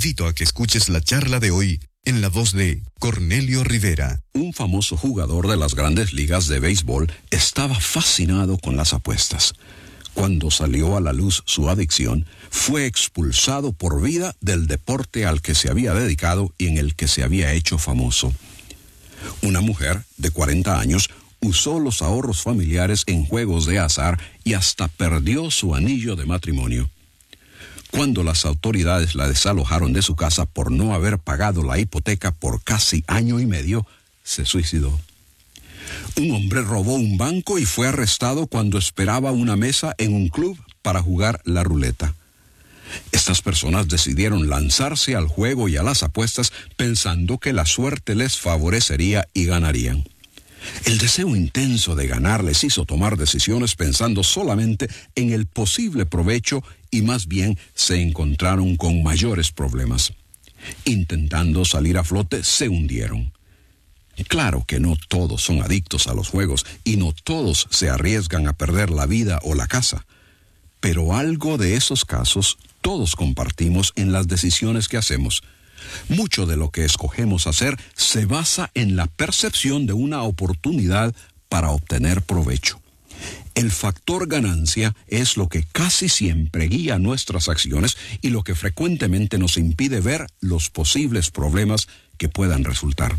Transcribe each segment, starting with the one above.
invito a que escuches la charla de hoy en la voz de Cornelio Rivera. Un famoso jugador de las grandes ligas de béisbol estaba fascinado con las apuestas. Cuando salió a la luz su adicción, fue expulsado por vida del deporte al que se había dedicado y en el que se había hecho famoso. Una mujer de 40 años usó los ahorros familiares en juegos de azar y hasta perdió su anillo de matrimonio. Cuando las autoridades la desalojaron de su casa por no haber pagado la hipoteca por casi año y medio, se suicidó. Un hombre robó un banco y fue arrestado cuando esperaba una mesa en un club para jugar la ruleta. Estas personas decidieron lanzarse al juego y a las apuestas pensando que la suerte les favorecería y ganarían. El deseo intenso de ganar les hizo tomar decisiones pensando solamente en el posible provecho y más bien se encontraron con mayores problemas. Intentando salir a flote, se hundieron. Claro que no todos son adictos a los juegos y no todos se arriesgan a perder la vida o la casa. Pero algo de esos casos todos compartimos en las decisiones que hacemos. Mucho de lo que escogemos hacer se basa en la percepción de una oportunidad para obtener provecho. El factor ganancia es lo que casi siempre guía nuestras acciones y lo que frecuentemente nos impide ver los posibles problemas que puedan resultar.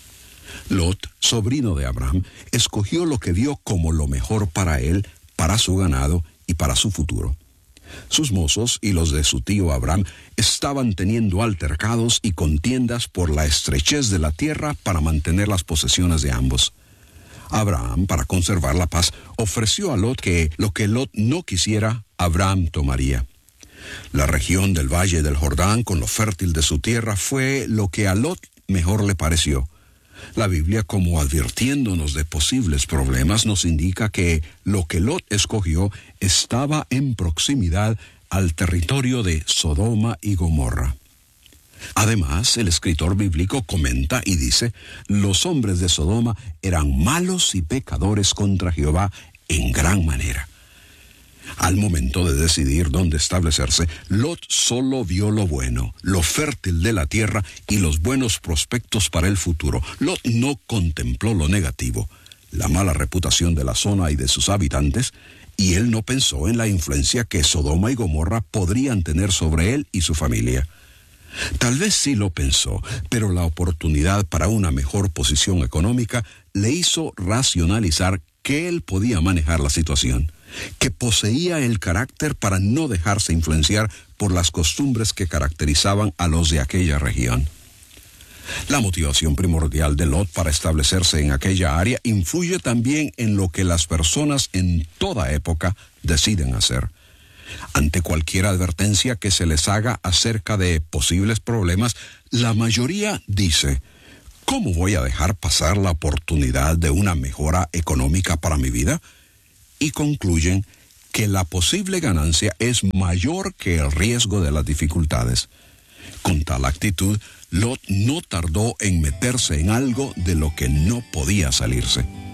Lot, sobrino de Abraham, escogió lo que vio como lo mejor para él, para su ganado y para su futuro. Sus mozos y los de su tío Abraham estaban teniendo altercados y contiendas por la estrechez de la tierra para mantener las posesiones de ambos. Abraham, para conservar la paz, ofreció a Lot que lo que Lot no quisiera, Abraham tomaría. La región del Valle del Jordán, con lo fértil de su tierra, fue lo que a Lot mejor le pareció. La Biblia, como advirtiéndonos de posibles problemas, nos indica que lo que Lot escogió estaba en proximidad al territorio de Sodoma y Gomorra. Además, el escritor bíblico comenta y dice: los hombres de Sodoma eran malos y pecadores contra Jehová en gran manera. Al momento de decidir dónde establecerse, Lot solo vio lo bueno, lo fértil de la tierra y los buenos prospectos para el futuro. Lot no contempló lo negativo, la mala reputación de la zona y de sus habitantes, y él no pensó en la influencia que Sodoma y Gomorra podrían tener sobre él y su familia. Tal vez sí lo pensó, pero la oportunidad para una mejor posición económica le hizo racionalizar que él podía manejar la situación, que poseía el carácter para no dejarse influenciar por las costumbres que caracterizaban a los de aquella región. La motivación primordial de Lot para establecerse en aquella área influye también en lo que las personas en toda época deciden hacer. Ante cualquier advertencia que se les haga acerca de posibles problemas, la mayoría dice: ¿cómo voy a dejar pasar la oportunidad de una mejora económica para mi vida? Y concluyen que la posible ganancia es mayor que el riesgo de las dificultades. Con tal actitud, Lot no tardó en meterse en algo de lo que no podía salirse.